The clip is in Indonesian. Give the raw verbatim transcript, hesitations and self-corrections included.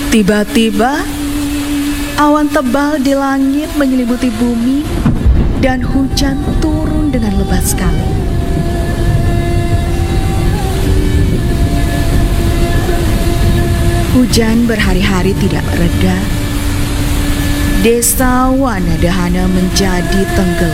Tiba-tiba, awan tebal di langit menyelimuti bumi dan hujan turun dengan lebat sekali. Hujan berhari-hari tidak reda. Desa Wanadahana menjadi tenggelam.